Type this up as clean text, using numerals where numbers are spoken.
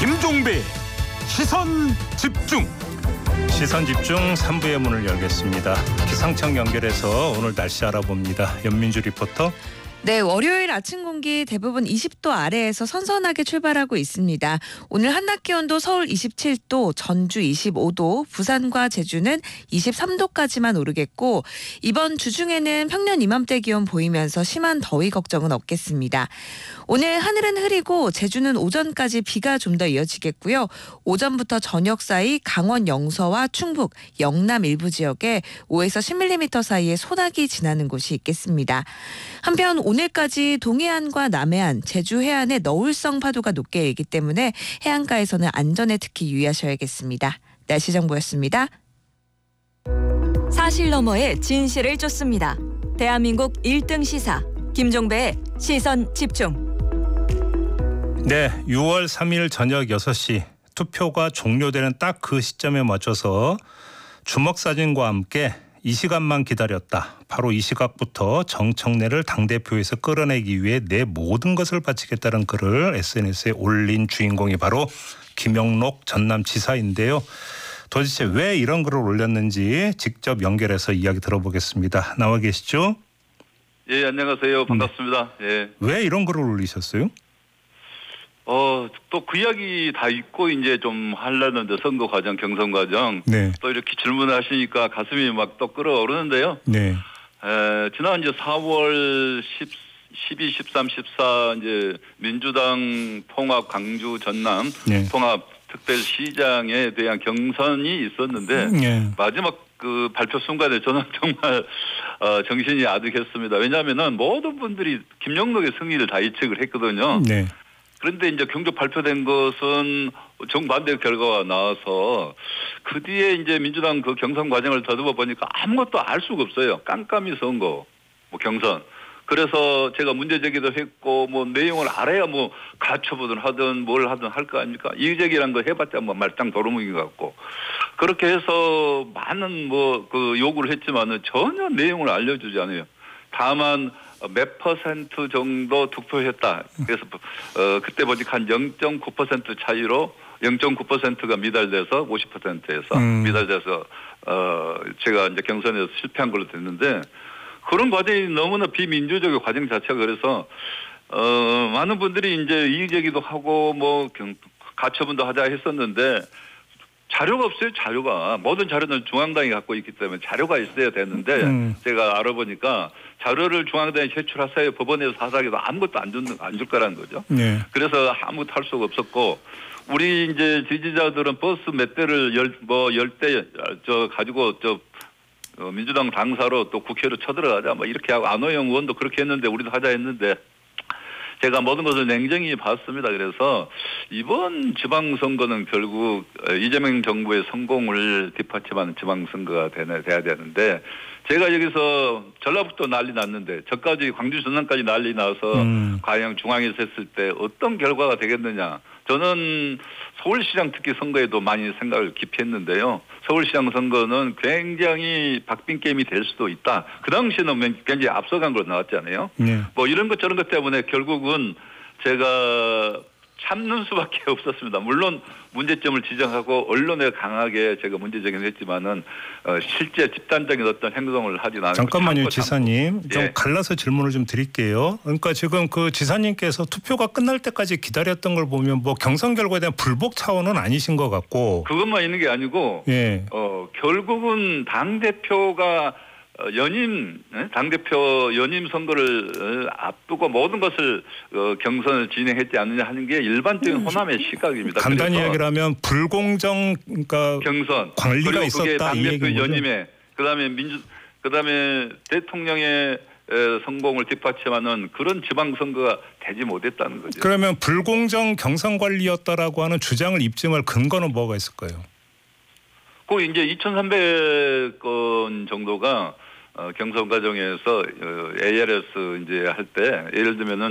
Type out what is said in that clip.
김종배 시선집중. 시선집중 3부의 문을 열겠습니다. 기상청 연결해서 오늘 날씨 알아봅니다. 연민주 리포터. 네, 월요일 아침 공기 대부분 20도 아래에서 선선하게 출발하고 있습니다. 오늘 한낮 기온도 서울 27도, 전주 25도, 부산과 제주는 23도까지만 오르겠고 이번 주 중에는 평년 이맘때 기온 보이면서 심한 더위 걱정은 없겠습니다. 오늘 하늘은 흐리고 제주는 오전까지 비가 좀 더 이어지겠고요. 오전부터 저녁 사이 강원 영서와 충북, 영남 일부 지역에 5에서 10mm 사이에 소나기 지나는 곳이 있겠습니다. 한편 오늘까지 동해안과 남해안, 제주 해안에 너울성 파도가 높게 일기 때문에 해안가에서는 안전에 특히 유의하셔야겠습니다. 날씨 정보였습니다. 사실 너머의 진실을 쫓습니다. 대한민국 1등 시사 김종배의 시선집중. 네, 6월 3일 저녁 6시 투표가 종료되는 딱 그 시점에 맞춰서 주먹사진과 함께 이 시간만 기다렸다. 바로 이 시각부터 정청래를 당대표에서 끌어내기 위해 내 모든 것을 바치겠다는 글을 SNS에 올린 주인공이 바로 김영록 전남지사인데요. 도대체 왜 이런 글을 올렸는지 직접 연결해서 이야기 들어보겠습니다. 나와 계시죠? 예, 안녕하세요. 반갑습니다. 예. 왜 이런 글을 올리셨어요? 또 그 이야기 다 잊고 이제 좀 하려는데 선거 과정, 경선 과정. 네. 또 이렇게 질문을 하시니까 가슴이 막 또 끓어오르는데요. 네. 지난 이제 4월 12, 13, 14 이제 민주당 통합 강주 전남 네. 통합 특별시장에 대한 경선이 있었는데 네. 마지막 그 발표 순간에 저는 정말 정신이 아득했습니다. 왜냐하면은 모든 분들이 김영록의 승리를 다 예측을 했거든요. 네. 그런데 이제 경적 발표된 것은 정반대 결과가 나와서 그 뒤에 이제 민주당 그 경선 과정을 더듬어 보니까 아무것도 알 수가 없어요. 깜깜이 선거, 뭐 경선. 그래서 제가 문제 제기도 했고 뭐 내용을 알아야 뭐 가처분을 하든 뭘 하든 할 거 아닙니까? 이의제기란 거 해봤자 뭐 말짱 도루묵이 같고 그렇게 해서 많은 뭐 그 요구를 했지만은 전혀 내용을 알려주지 않아요. 다만 몇 퍼센트 정도 득표했다. 그래서 그때 보니까 한 0.9% 차이로 0.9%가 미달돼서 50%에서 미달돼서 제가 이제 경선에서 실패한 걸로 됐는데 그런 과정이 너무나 비민주적인 과정 자체가 그래서 많은 분들이 이제 이의제기도 하고 뭐 가처분도 하자 했었는데 자료가 없어요. 자료가 모든 자료는 중앙당이 갖고 있기 때문에 자료가 있어야 되는데 제가 알아보니까 자료를 중앙당에 제출하세요. 법원에서 하사하기도 아무것도 안 줄 거라는 거죠. 네. 그래서 아무것도 할 수가 없었고 우리 이제 지지자들은 버스 몇 대를 10대 가지고 민주당 당사로 또 국회로 쳐들어가자 뭐 이렇게 하고 안호영 의원도 그렇게 했는데 우리도 하자 했는데 제가 모든 것을 냉정히 봤습니다. 그래서 이번 지방선거는 결국 이재명 정부의 성공을 뒷받침하는 지방선거가 돼야 되는데 제가 여기서 전라북도 난리 났는데 저까지 광주 전남까지 난리 나서 과연 중앙에서 했을 때 어떤 결과가 되겠느냐. 저는 서울시장 특히 선거에도 많이 생각을 깊이 했는데요. 서울시장 선거는 굉장히 박빙 게임이 될 수도 있다. 그 당시에는 굉장히 앞서간 걸로 나왔잖아요. 네. 뭐 이런 것 저런 것 때문에 결국은 제가 참는 수밖에 없었습니다. 물론 문제점을 지적하고 언론에 강하게 제가 문제 제기했지만은 실제 집단적인 어떤 행동을 하진 않고 잠깐만요, 지사님. 좀 예. 갈라서 질문을 좀 드릴게요. 그러니까 지금 그 지사님께서 투표가 끝날 때까지 기다렸던 걸 보면 뭐 경선 결과에 대한 불복 차원은 아니신 것 같고 그것만 있는 게 아니고 예. 결국은 당 대표가 당대표 연임 선거를 앞두고 모든 것을 경선을 진행했지 않느냐 하는 게 일반적인 호남의 시각입니다. 간단히 얘기를 하면 불공정 그러니까 경선 관리가 그리고 있었다 그게 이 당대표 얘기인 거죠? 연임에 그다음에 대통령의 성공을 뒷받침하는 그런 지방선거가 되지 못했다는 거죠. 그러면 불공정 경선 관리였다라고 하는 주장을 입증할 근거는 뭐가 있을까요? 그 이제 2,300건 정도가 경선 과정에서 ARS 이제 할 때 예를 들면은